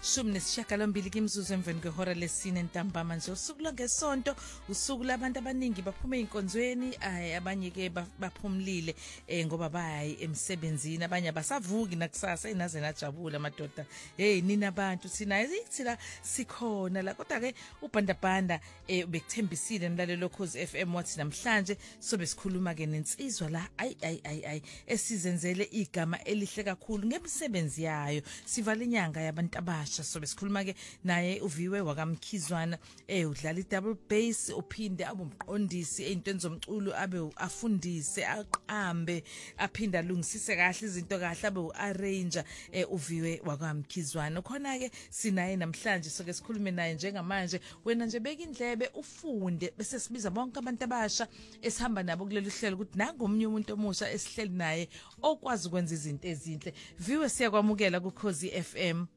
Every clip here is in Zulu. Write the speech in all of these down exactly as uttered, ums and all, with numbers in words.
shumi nesishiyagalombili kimzuzu emveni kwehora lesine ntambama nje usuku longesonto usuku labantu abaningi baphume einkonzweni abanye ke baphumlile eh ngoba bayi emsebenzini abanye basavuki nakusasa inaze najabula madoda hey nina abantu sina thina sikhona la kodwa ke ubhandabhanda eh bekuthembisile nilalelo Khosi F M wathi namhlanje sobe sikhuluma ke nensizwa la ay ay ay ay esizenzele igama elihle kakhulu ngemsebenzi yayo sivala inyanga yabantu abasha sobe sikhuluma ke naye uviwe wakamkhizwana eh udlala i-double bass uphinde abumqondisi ezintweni zomculo abe afundise aqambe aphinda alungisise kahle izinto kahle abe uarranger eh uviwe wakamkhizwana khona ke sinaye namhlanje soke sikhulume naye njengamanje wena nje beka indlebe ufunde bese sibiza bonke abantu abasha esihamba nabo kuleli hlelo ukuthi nangomnye umuntu omusha esihleli naye okwazi ukwenza izinto ezinhle viwe siyakwamukela ku Khosi F M.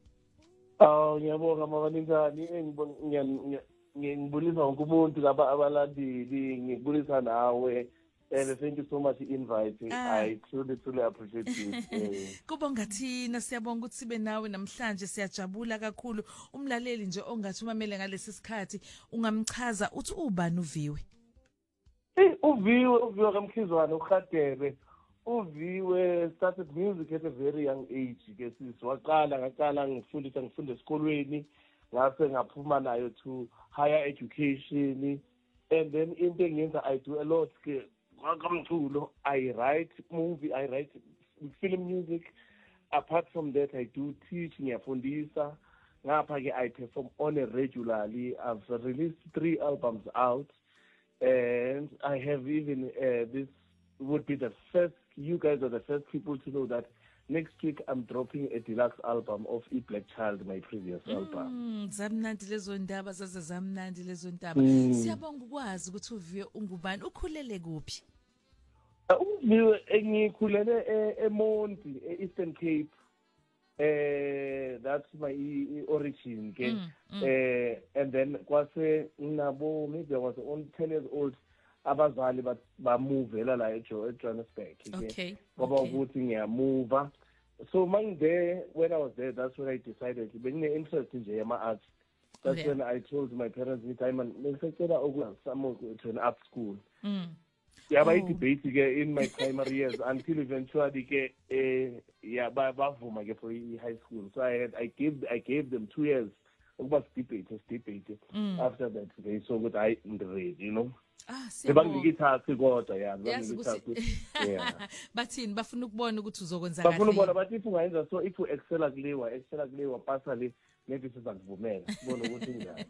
Oh ngiyabonga mabalingani ngiyangibulisa wonke umuntu laba abalandeli ngikubulisa nawe and thank you so much for inviting. ah. I truly truly appreciate it. Kubonga thina siyabonga ukuthi sibe nawe namhlanje siyajabula kakhulu umlaleli nje ongathi umamele ngalesi sikhathi ungamchaza uthi ubani uviwe. Eh uviwe uviwe kamkhizwana ukhadebe uviwe started music at a very young age ke sisiwaqala ngaqala ngifundisa ngifunde esikolweni ngase ngaphuma nayo to higher education and then into engiyenza I do a lot ke kamculo I write movie I write film music apart from that I do teach ngiyafundisa ngapha ke I perform on a regularly. I've released three albums out and I have even uh, this would be the first, you guys are the first people to know that next week I'm dropping a deluxe album of E Black Child, my previous mm, album. Zamnandi lezo ndaba zaze zamnandi lezo ndaba. Siyabonga ukwazi ukuthi uviwe ungubani ukhulele kuphi? Uviwe ngikhulele eMonti, eEastern Cape. Uh, that's my origin, okay? Mm, mm. Uh, and then kwase nabo maybe I was only ten years old. Abazali ba ba move la la eJohannesburg, okay? Ngoba ukuthi ngiyamove. So man there when I was there, that's when I decided being interest nje yama arts. That's okay. When I told my parents that I'm ngicela ukwenza some to an art school. Mm. Yeah, I debate in my primary years until eventually ke eh yeah bavuma ke for high school. So I had I gave I gave them two years ukuba debate debate after that okay so good I read you know. Ah siyabonga ngikithathe kodwa yani ngikithathe yeah bathini bafuna ukubona ukuthi uzokwenza kahle bafuna ukubona bathi if ungayenza so if uexcel kulewa excel kulewa pasa le maybe sizakuvumela sibone ukuthi njani.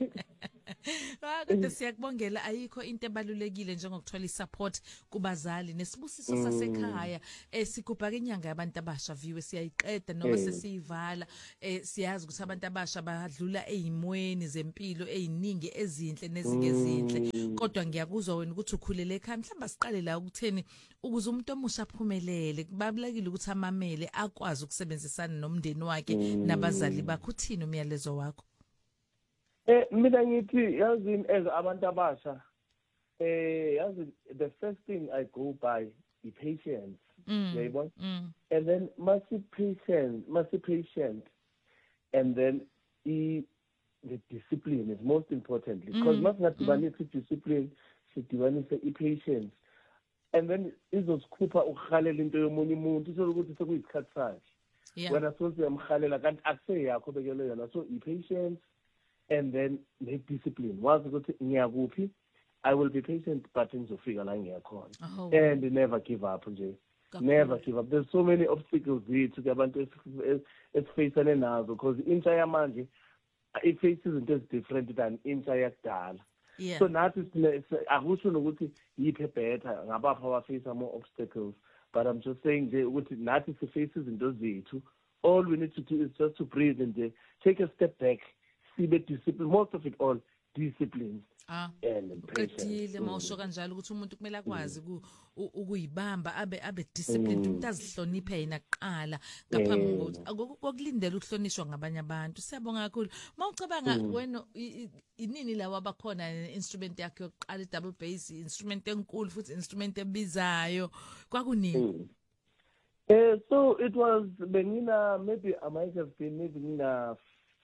Ah kodwa siyakubongela ayikho into ebalulekile njengokuthola isupport kubazali nesibusiso sasekhaya esigubha kenyanga yabantu abasha viwe siyayiqeda noma sesiyivala siyazi ukuthi abantu abasha badlula ezimweni zempilo eziningi ezinhle nezingezinhle kodwa ngiyakuzwa wena ukuthi ukhulele ekhaya mhlamba siqale la ukutheni ukuze umuntu omusha aphumelele kubalulekile ukuthi amamele akwazi ukusebenzisana nomndeni wakhe nabazali bakhe uthini umyalezo wakho? Eh mina ngithi yazi as abantu abasha eh yazi the first thing I go by is patience. Yayibona? And then must be patient, must be patient. And then the the discipline is most importantly because mm. must not develop discipline, should develop patience. And then izosikupha ukhalela into yomunye umuntu sokuthi sekuyisikhathi sakhe. Wena sothi uyamkhalela kanti akuse yakho bekele yona so patience. And then make discipline. Once you go to ngiyakuphi, I will be patient but ngizofika la ngiyakhona. And never give up nje. Never give up. There's so many obstacles zethu abantu esifacene nazo because intsha yamanje it faces into different than intsha yakudala. Yeah. So nathi akusho nokuthi yiphe better ngabapha abafisa more obstacles but I'm just saying nje ukuthi nathi sifaces into zethu all we need to do is just to breathe and take a step back. Sibe discipline, most of it all discipline. Ah, and uqedile mawusho kanjalo ukuthi umuntu kumele akwazi ukuyibamba abe abe disciplined umuntu azihloniphe yena kuqala ngaphambi kokulindela ukuhlonishwa ngabanye abantu. Siyabonga kakhulu. Mawucabanga wena inini lawa abakhona instrument yakhe yokuqala double bass instrument enkulu futhi instrument ebizayo kwakunini? Eh so it was benina maybe I might have been maybe in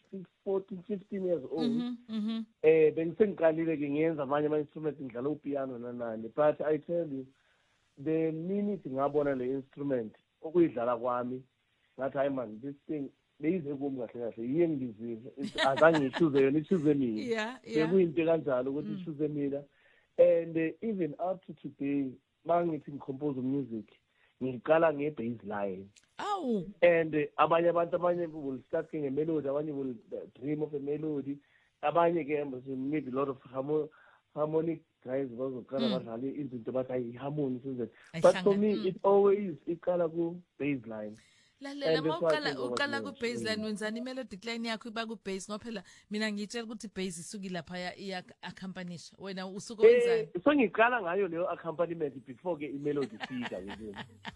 fourteen fifteen years old Mhm. Mhm. eh bengisengiqalile ke ngiyenza amanye ama instruments ngidlala upiano nanani, but I tell you the minute ngabona le instrument okuyidlala kwami ngathi hayi man, this thing beyize kumi kahle kahle yiye ngizizwe azange ngichuze yona ichuze mina. Yeah, yeah. Bekuyinto kanjalo ukuthi ichuze mina. And uh, even up to today mangithi ngicompose music ngiqala nge-bass line. Awu. And uh, abanye abantu abanye will start nge-melody, abanye will uh, dream of a melody, abanye ke maybe a lot of harmon harmonic guys bazoqala badlale izinto bathi ayi harmony senze. But for me it always iqala ku-bass line. Lalela mawuqala uqala ku baseline wenzani melodic line yakho iba ku bass ngoba phela mina ngitshela ukuthi bass isuki lapha iya accompanish wena usuku wenzani. So ngiqala ngayo leyo accompaniment before ke imelody fika yini.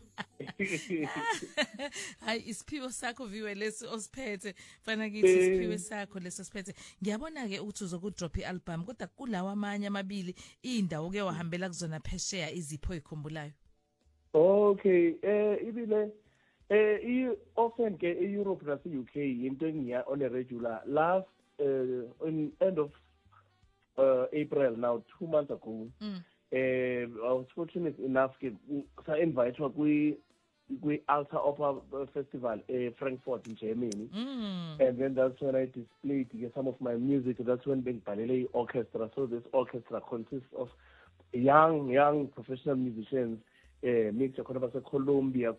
Hayi isiphiwo sakho viwe lesi osiphethe fana kithi isiphiwo sakho leso siphethe. Ngiyabona ke ukuthi uzokudrop ialbum kodwa kulawa amanye amabili indawo ke wahambela kuzona phesheya izipho ikhumbulayo. Okay, eh ibile Eh, I often get in Europe and the U K into on a regular. Last uh, in end of uh, April now, two months ago, mm. uh, I was fortunate enough to invite to we we Alta Opera Festival in Frankfurt in Germany, mm. and then that's when I displayed some of my music. That's when being Ballet Orchestra. So this orchestra consists of young young professional musicians. Uh, mix of Colombia,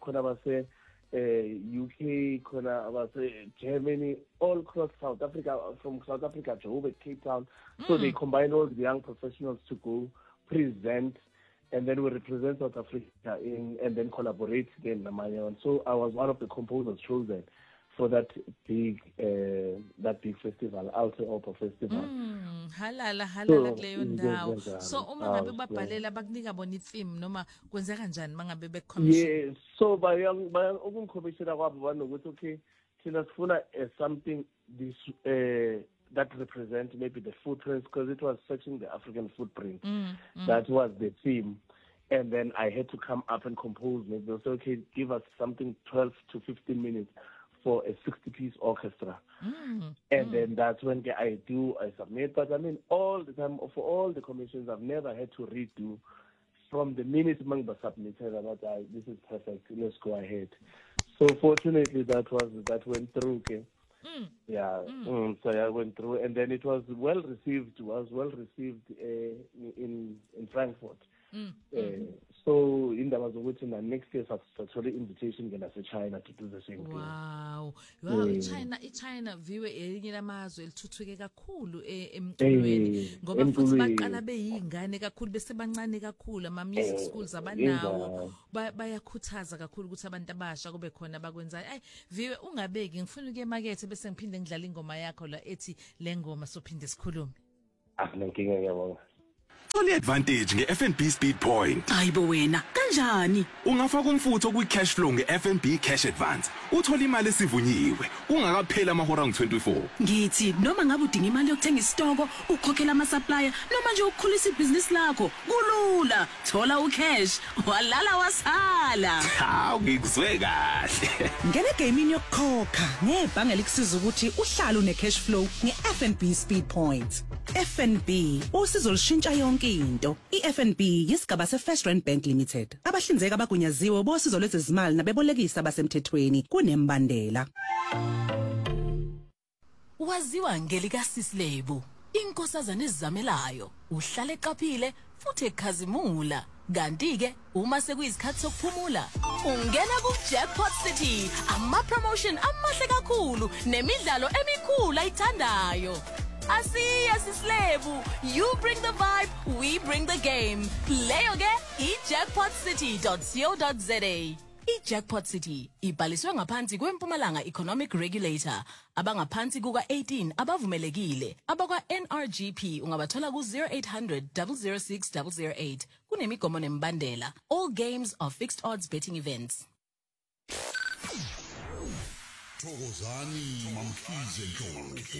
Uh, U K, Kona, uh, Germany, all across South Africa, from South Africa, Joburg, Cape Town. Mm. So they combine all the young professionals to go present, and then we represent South Africa in, and then collaborate again. So I was one of the composers chosen for that big uh, that big festival, Alta Opera Festival. Mm, halala halala kuleyo ndawo. So uma ngabe babhalela bakunika bona i-theme noma kwenza kanjani mangabe be-commission? Yes, so bayang bayang ukungikhomishela kwabo banokuthi okay thina sifuna something this uh, that represents maybe the footprints, because it was searching the African footprint. Mm, mm. That was the theme. And then I had to come up and compose. Maybe they said, okay, give us something twelve to fifteen minutes for a sixty-piece orchestra. Mm, and mm. then that's when I do, I submit. But I mean, all the time, for all the commissions, I've never had to redo from the minute Mangba submitted about, I, this is perfect, let's go ahead. So fortunately, that was, that went through, okay? Mm. Yeah, mm. Mm, so I went through, and then it was well received, was well received uh, in, in Frankfurt. Mm. Uh, mm. So in the was waiting the next year actually invitation again as China to do the same thing. Wow. Wow, mm. China iChina viwe elinye lamazwe elithuthuke kakhulu emculweni ngoba futhi baqala beyingane kakhulu bese bancane kakhulu ama music schools abanawo bayakhuthaza kakhulu ukuthi abantu abasha kube khona bakwenzayo. Ay viwe ungabeki ngifuna ukuye emakethe bese ngiphinde ngidlala ingoma yakho la ethi lengoma sophinde sikhulume. Ah nenkinga ngiyabonga. Sole advantage nge-F N B Speed Point. Hayibo wena, kanjani? Ungafaka umfutho kwi-cash flow nge-F N B Cash Advance. Uthola imali esivunyiwe ungakapheli amahora angu-twenty-four. Ngithi noma ngabe udinga imali yokuthenga isitoko, ukhokhela ama-supplier, noma nje ukukhulisa ibhizinisi lakho, kulula. Thola ucash, walala wasala. Hawu ngikuzwe kahle. Ngene gaming yokukhokha ngebhange likusiza ukuthi uhlale une-cash flow nge-F N B Speed Point. F N B usizo lushintsha yonke into. I-F N B yisigaba se-First Rand Bank Limited. Abahlinzeki abagunyaziwe bosizo lwezezimali nabebolekisi abasemthethweni kunembandela. Waziwa ngelika Sislebo, inkosazana ezizamelayo, uhlale eqaphile futhi ekhazimula. Kanti ke uma sekuyizikhathi sokuphumula, ungena ku Jackpot City, ama promotion amahle kakhulu nemidlalo emikhulu ayithandayo. Asiya Sislebo, you bring the vibe, we bring the game. Leyo ke i jackpot city dot co dot za. I-Jackpot City ibhaliswe ngaphansi kweMpumalanga Economic Regulator. Abangaphansi kuka eighteen abavumelekile. Abakwa N R G P ungabathola ku zero eight hundred, zero zero six, zero zero eight. Kunemigomo nembandela. All games are fixed odds betting events. Thokozani mamkhize Ndlovu.